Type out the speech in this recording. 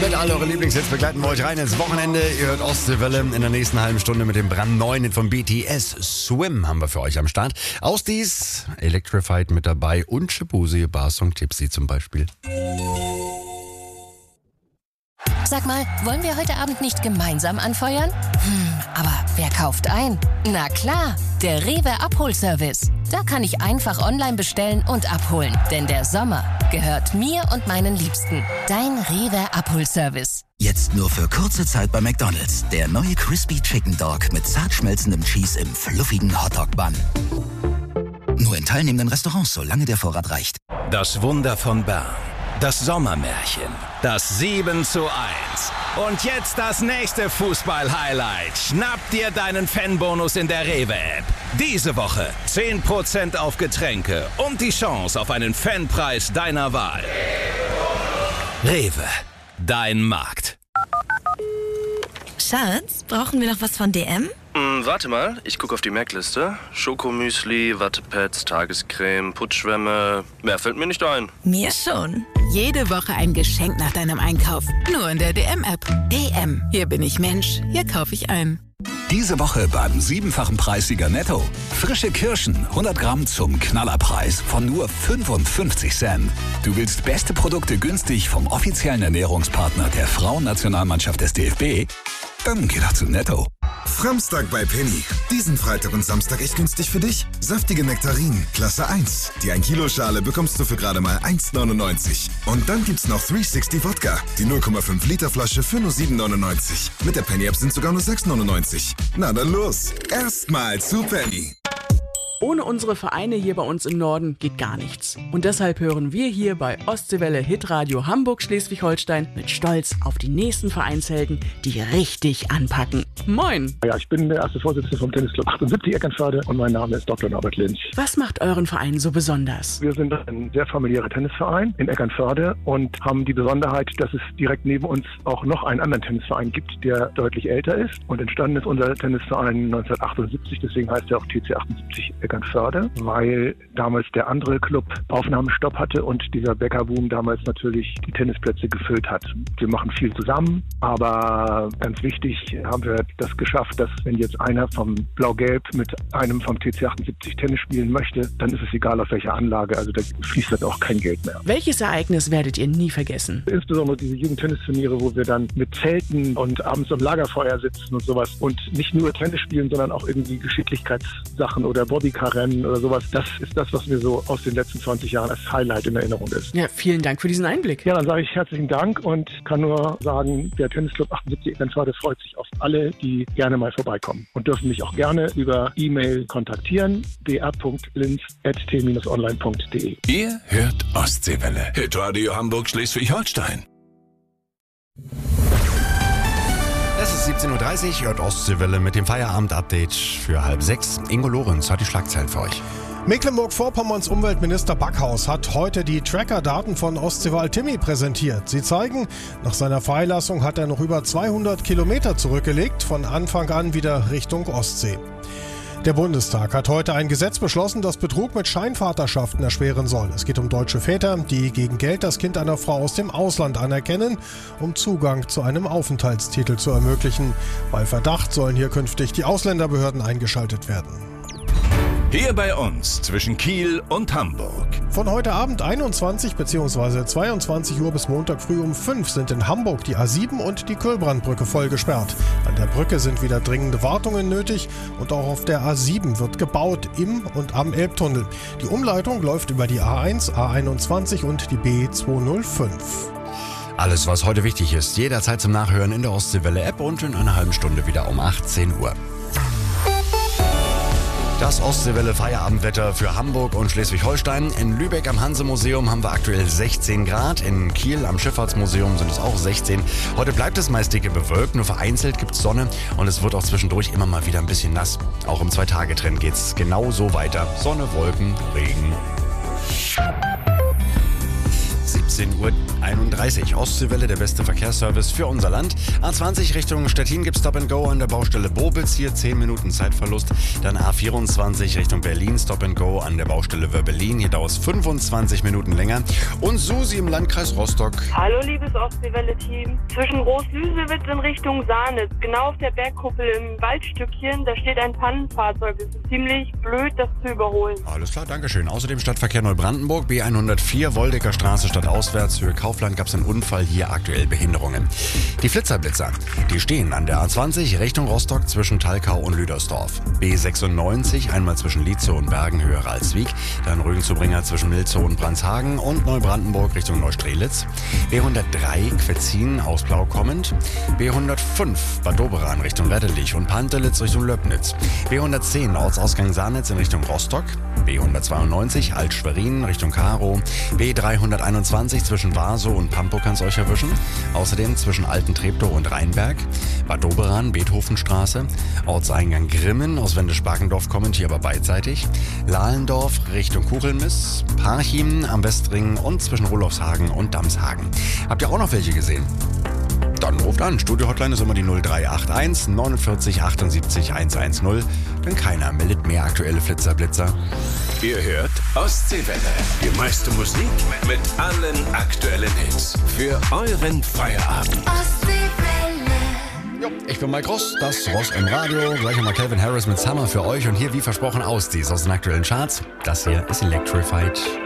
Mit all euren Lieblingshits begleiten wir euch rein ins Wochenende. Ihr hört Ostseewelle in der nächsten halben Stunde mit dem brandneuen Hit von BTS. Swim haben wir für euch am Start. Ausdies, Electrified mit dabei und Shabuzi, Barsong Tipsy zum Beispiel. Sag mal, wollen wir heute Abend nicht gemeinsam anfeuern? Aber wer kauft ein? Na klar, der Rewe Abholservice. Da kann ich einfach online bestellen und abholen. Denn der Sommer gehört mir und meinen Liebsten. Dein Rewe Abholservice. Jetzt nur für kurze Zeit bei McDonald's. Der neue Crispy Chicken Dog mit zart schmelzendem Cheese im fluffigen Hotdog-Bun. Nur in teilnehmenden Restaurants, solange der Vorrat reicht. Das Wunder von Bern. Das Sommermärchen. Das 7:1. Und jetzt das nächste Fußball-Highlight. Schnapp dir deinen Fanbonus in der Rewe-App. Diese Woche 10% auf Getränke und die Chance auf einen Fanpreis deiner Wahl. Rewe, dein Markt. Schatz, brauchen wir noch was von DM? Warte mal, ich gucke auf die Merkliste. Schokomüsli, Wattepads, Tagescreme, Putzschwämme. Mehr fällt mir nicht ein. Mir schon. Jede Woche ein Geschenk nach deinem Einkauf. Nur in der DM-App. DM. Hier bin ich Mensch. Hier kaufe ich ein. Diese Woche beim 7-fachen Preissieger Netto. Frische Kirschen, 100 Gramm zum Knallerpreis von nur 55 Cent. Du willst beste Produkte günstig vom offiziellen Ernährungspartner der Frauennationalmannschaft des DFB? Dann geh doch zu Netto. Samstag bei Penny. Diesen Freitag und Samstag echt günstig für dich. Saftige Nektarinen, Klasse 1. Die 1-Kilo-Schale bekommst du für gerade mal 1,99. Und dann gibt's noch 360 Wodka. Die 0,5 Liter Flasche für nur 7,99. Mit der Penny-App sind sogar nur 6,99. Na dann los. Erstmal zu Penny. Ohne unsere Vereine hier bei uns im Norden geht gar nichts. Und deshalb hören wir hier bei Ostseewelle Hitradio Hamburg-Schleswig-Holstein mit Stolz auf die nächsten Vereinshelden, die richtig anpacken. Moin! Ja, ich bin der erste Vorsitzende vom Tennisclub 78 Eckernförde und mein Name ist Dr. Norbert Linz. Was macht euren Verein so besonders? Wir sind ein sehr familiärer Tennisverein in Eckernförde und haben die Besonderheit, dass es direkt neben uns auch noch einen anderen Tennisverein gibt, der deutlich älter ist. Und entstanden ist unser Tennisverein 1978, deswegen heißt er auch TC 78 Eckernförde, weil damals der andere Club Aufnahmestopp hatte und dieser Bäckerboom damals natürlich die Tennisplätze gefüllt hat. Wir machen viel zusammen, aber ganz wichtig haben wir das geschafft, dass wenn jetzt einer vom Blau-Gelb mit einem vom TC 78 Tennis spielen möchte, dann ist es egal auf welcher Anlage, also da fließt dann auch kein Geld mehr. Welches Ereignis werdet ihr nie vergessen? Insbesondere diese Jugendtennisturniere, wo wir dann mit Zelten und abends am Lagerfeuer sitzen und sowas und nicht nur Tennis spielen, sondern auch irgendwie Geschicklichkeitssachen oder Bobbycar-Rennen oder sowas. Das ist das, was mir so aus den letzten 20 Jahren als Highlight in Erinnerung ist. Ja, vielen Dank für diesen Einblick. Ja, dann sage ich herzlichen Dank und kann nur sagen, der Tennisclub 78 Eckernförde freut sich auf alle, die gerne mal vorbeikommen und dürfen mich auch gerne über E-Mail kontaktieren, dr.linz@t-online.de. Ihr hört Ostseewelle. Hitradio Hamburg-Schleswig-Holstein. Es ist 17:30 Uhr, hört Ostseewelle mit dem Feierabend-Update für 5:30. Ingo Lorenz hat die Schlagzeilen für euch. Mecklenburg-Vorpommerns Umweltminister Backhaus hat heute die Tracker-Daten von Ostseewald Timmy präsentiert. Sie zeigen, nach seiner Freilassung hat er noch über 200 Kilometer zurückgelegt, von Anfang an wieder Richtung Ostsee. Der Bundestag hat heute ein Gesetz beschlossen, das Betrug mit Scheinvaterschaften erschweren soll. Es geht um deutsche Väter, die gegen Geld das Kind einer Frau aus dem Ausland anerkennen, um Zugang zu einem Aufenthaltstitel zu ermöglichen. Bei Verdacht sollen hier künftig die Ausländerbehörden eingeschaltet werden. Hier bei uns zwischen Kiel und Hamburg. Von heute Abend 21 bzw. 22 Uhr bis Montag früh um 5 sind in Hamburg die A7 und die Köhlbrandbrücke voll gesperrt. An der Brücke sind wieder dringende Wartungen nötig und auch auf der A7 wird gebaut im und am Elbtunnel. Die Umleitung läuft über die A1, A21 und die B205. Alles, was heute wichtig ist, jederzeit zum Nachhören in der Ostseewelle-App und in einer halben Stunde wieder um 18 Uhr. Das Ostseewelle-Feierabendwetter für Hamburg und Schleswig-Holstein. In Lübeck am Hanse-Museum haben wir aktuell 16 Grad. In Kiel am Schifffahrtsmuseum sind es auch 16. Heute bleibt es meist dicke bewölkt, nur vereinzelt gibt es Sonne und es wird auch zwischendurch immer mal wieder ein bisschen nass. Auch im 2-Tage-Trend geht es genau so weiter. Sonne, Wolken, Regen. 17:31 Uhr. 31. Ostseewelle, der beste Verkehrsservice für unser Land. A20 Richtung Stettin gibt Stop and Go an der Baustelle Bobitz. Hier 10 Minuten Zeitverlust. Dann A24 Richtung Berlin, Stop and Go an der Baustelle Wörbelin. Hier dauert es 25 Minuten länger. Und Susi im Landkreis Rostock. Hallo liebes Ostseewelle-Team. Zwischen Groß-Lüsewitz in Richtung Sahnitz, genau auf der Bergkuppel im Waldstückchen, da steht ein Pannenfahrzeug. Es ist ziemlich blöd, das zu überholen. Alles klar, dankeschön. Außerdem Stadtverkehr Neubrandenburg, B104, Woldecker Straße stadtauswärts, Höhe Kaufland, gab es einen Unfall, hier aktuell Behinderungen. Die Flitzer-Blitzer, die stehen an der A20 Richtung Rostock zwischen Talkau und Lüdersdorf. B96, einmal zwischen Lietzow und Bergen, Höhe Ralswiek, dann Rügenzubringer zwischen Milzow und Brandshagen und Neubrandenburg Richtung Neustrelitz. B103 Quetzin aus Blau kommend. B105 Bad Doberan Richtung Reddelich und Pantelitz Richtung Löbnitz. B110 Ortsausgang Sahnitz in Richtung Rostock. B192 Alt-Schwerin Richtung Karow. B321 zwischen Warsow und Pampo kann es euch erwischen. Außerdem zwischen Alten-Treptow und Rheinberg. Bad Doberan, Beethovenstraße. Ortseingang Grimmen aus Wendisch-Barkendorf kommend, hier aber beidseitig. Lahlendorf Richtung Kuchelmiss. Parchim am Westring und zwischen Rudolfshagen und Damshagen. Habt ihr auch noch welche gesehen? Dann ruft an. Studio-Hotline ist immer die 0381 49 78 110. Denn keiner meldet mehr aktuelle Flitzer-Blitzer. Ihr hört Ostseewelle. Die meiste Musik mit allen aktuellen Hits. Für euren Feierabend. Jo, ich bin Mike Ross, das Ross im Radio. Gleich nochmal Calvin Harris mit Summer für euch. Und hier, wie versprochen, Ausziehs aus den aktuellen Charts. Das hier ist Electrified.